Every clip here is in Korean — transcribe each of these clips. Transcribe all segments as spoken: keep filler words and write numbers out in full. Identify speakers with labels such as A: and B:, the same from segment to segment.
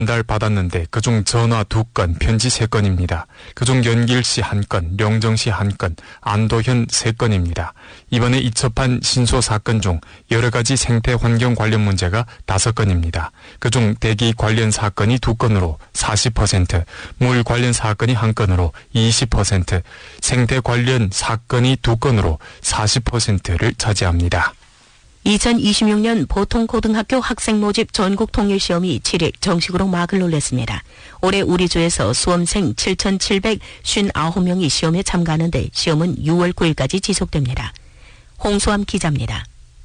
A: 달 받았는데 그중 전화 두 건, 편지 세 건입니다. 그중 연길씨 한 건, 령정씨 한 건, 안도현 세 건입니다. 이번에 이첩한 신소 사건 중 여러 가지 생태 환경 관련 문제가 다섯 건입니다. 그중 대기 관련 사건이 두 건으로 사십 퍼센트, 물 관련 사건이 한 건으로 이십 퍼센트, 생태 관련 사건이 두 건으로 사십 퍼센트를 차지합니다.
B: 이천이십육 년 보통고등학교 학생 모집 전국 통일시험이 칠 일 정식으로 막을 올렸습니다. 올해 우리 주에서 수험생 칠천칠백오십구 명이 시험에 참가하는데 시험은 유월 구일까지 지속됩니다. 홍수암 기자입니다.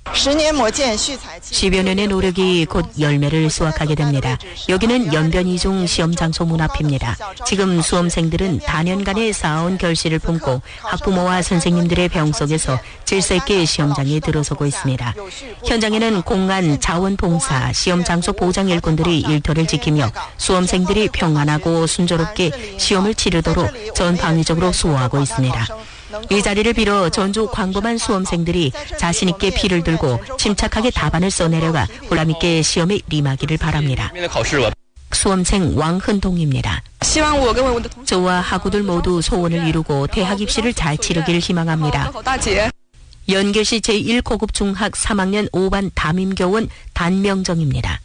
B: 십여 년의 노력이 곧 열매를 수확하게 됩니다. 여기는 연변이중 시험 장소 문 앞입니다. 지금 수험생들은 다년간의 쌓아온 결실을 품고 학부모와 선생님들의 배웅 속에서 질서 있게 시험장에 들어서고 있습니다. 현장에는 공안, 자원봉사, 시험 장소 보장 일꾼들이 일터를 지키며 수험생들이 평안하고 순조롭게 시험을 치르도록 전방위적으로 수호하고 있습니다. 이 자리를 빌어 전주 광범한 수험생들이 자신있게 피를 들고 침착하게 답안을 써내려가 보람있게 시험에 임하기를 바랍니다. 수험생 왕흔동입니다. 저와 학우들 모두 소원을 이루고 대학 입시를 잘 치르길 희망합니다. 연길시 제일 고급 중학 삼 학년 오 반 담임교원 단명정입니다.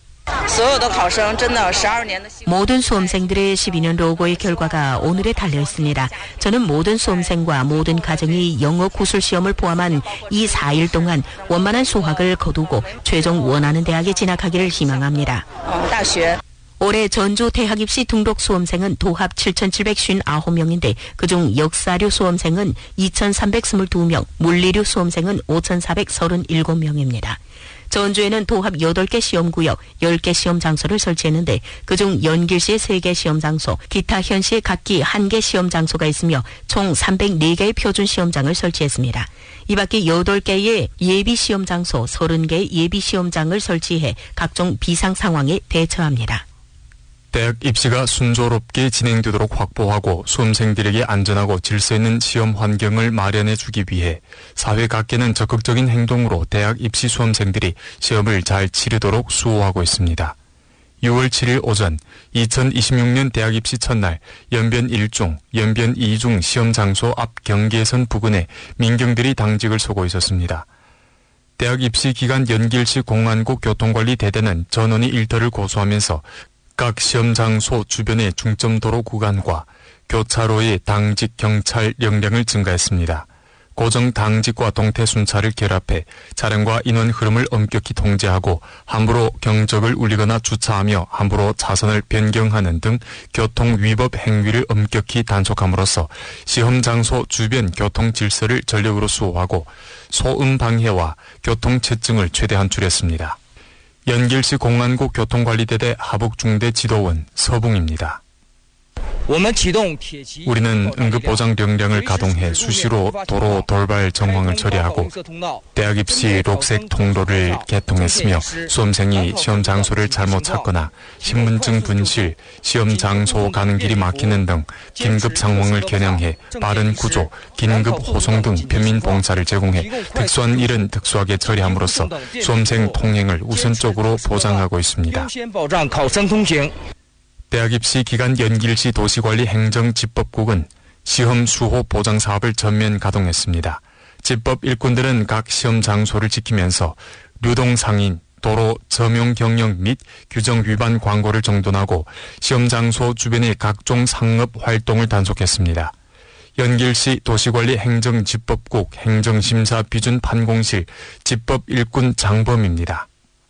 B: 모든 수험생들의 십이 년 로고의 결과가 오늘에 달려있습니다. 저는 모든 수험생과 모든 가정이 영어 구술 시험을 포함한 이 사 일 동안 원만한 수학을 거두고 최종 원하는 대학에 진학하기를 희망합니다. 올해 전주 대학 입시 등록 수험생은 도합 칠천칠백오십구 명인데 그중 역사류 수험생은 이천삼백이십이 명, 물리류 수험생은 오천사백삼십칠 명입니다. 전주에는 도합 여덟 개 시험구역, 열 개 시험 장소를 설치했는데 그중 연길시에 세 개 시험 장소, 기타 현시에 각기 한 개 시험 장소가 있으며 총 삼백사 개의 표준 시험장을 설치했습니다. 이 밖에 여덟 개의 예비 시험 장소, 서른 개의 예비 시험장을 설치해 각종 비상 상황에 대처합니다.
A: 대학 입시가 순조롭게 진행되도록 확보하고 수험생들에게 안전하고 질서 있는 시험 환경을 마련해 주기 위해 사회 각계는 적극적인 행동으로 대학 입시 수험생들이 시험을 잘 치르도록 수호하고 있습니다. 유월 칠일 오전 이천이십육 년 대학 입시 첫날 연변 일 중, 연변 이 중 시험 장소 앞 경계선 부근에 민경들이 당직을 서고 있었습니다. 대학 입시 기간 연길시 공안국 교통관리대대는 전원이 일터를 고수하면서 각 시험 장소 주변의 중점도로 구간과 교차로의 당직 경찰 역량을 증가했습니다. 고정 당직과 동태 순찰을 결합해 차량과 인원 흐름을 엄격히 통제하고 함부로 경적을 울리거나 주차하며 함부로 차선을 변경하는 등 교통 위법 행위를 엄격히 단속함으로써 시험 장소 주변 교통 질서를 전력으로 수호하고 소음 방해와 교통 체증을 최대한 줄였습니다. 연길시 공안국 교통관리대대 하북중대 지도원 서붕입니다. 우리는 응급보장 역량을 가동해 수시로 도로 돌발 정황을 처리하고 대학 입시 녹색 통로를 개통했으며 수험생이 시험 장소를 잘못 찾거나 신분증 분실, 시험 장소 가는 길이 막히는 등 긴급 상황을 겨냥해 빠른 구조, 긴급 호송 등 편민 봉사를 제공해 특수한 일은 특수하게 처리함으로써 수험생 통행을 우선적으로 보장하고 있습니다. 대학 입시 기간 연길시 도시관리 행정집법국은 시험 수호 보장 사업을 전면 가동했습니다. 집법 일꾼들은 각 시험 장소를 지키면서 유동 상인, 도로 점용 경영 및 규정 위반 광고를 정돈하고 시험 장소 주변의 각종 상업 활동을 단속했습니다. 연길시 도시관리 행정집법국 행정심사 비준 판공실 집법 일꾼 장범입니다.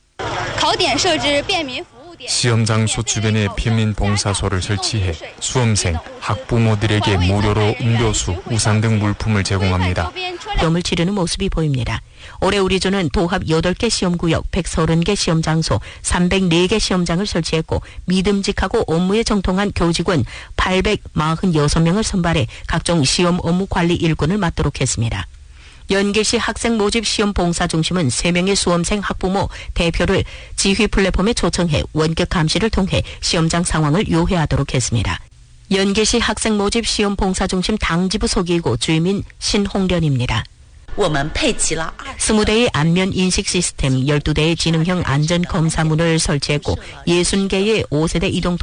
A: 시험 장소 주변에 편민 봉사소를 설치해 수험생, 학부모들에게 무료로 음료수, 우산 등 물품을 제공합니다.
B: 시험을 치르는 모습이 보입니다. 올해 우리조는 도합 여덟 개 시험구역, 백삼십 개 시험 장소, 삼백사 개 시험장을 설치했고 믿음직하고 업무에 정통한 교직원 팔백사십육 명을 선발해 각종 시험 업무 관리 일꾼을 맡도록 했습니다. 연길시 학생 모집 시험 봉사 중심은 세 명의 수험생 학부모 대표를 지휘 플랫폼에 초청해 원격 감시를 통해 시험장 상황을 요해하도록 했습니다. 연길시 학생 모집 시험 봉사 중심 당지부 소기이고 주임인 신홍련입니다. 스무 대의 안면 인식 시스템, 열두 대의 지능형 안전 검사문을 설치했고 예순 개의 오 세대 이동